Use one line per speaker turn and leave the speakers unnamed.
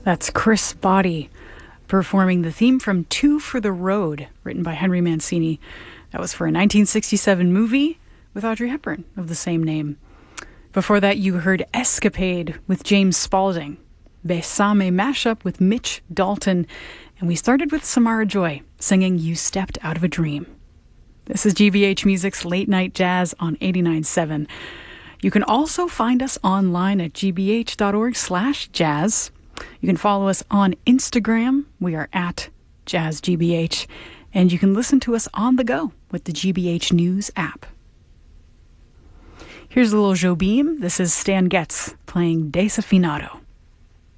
That's Chris Botti performing the theme from Two for the Road, written by Henry Mancini. That was for a 1967 movie with Audrey Hepburn of the same name. Before that, you heard Escapade with James Spaulding, Besame mashup with Mitch Dalton, and we started with Samara Joy singing You Stepped Out of a Dream. This is GBH Music's Late Night Jazz on 89.7. You can also find us online at gbh.org/jazz. You can follow us on Instagram. We are at JazzGBH. And you can listen to us on the go with the GBH News app. Here's a little Jobim. This is Stan Getz playing Desafinado.